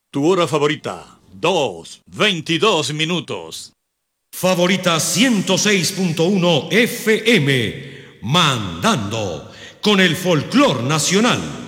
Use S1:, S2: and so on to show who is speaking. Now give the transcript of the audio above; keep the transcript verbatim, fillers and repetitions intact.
S1: Tu hora favorita, dos, veintidós minutos.
S2: Favorita ciento seis punto uno F M, mandando con el folclor nacional.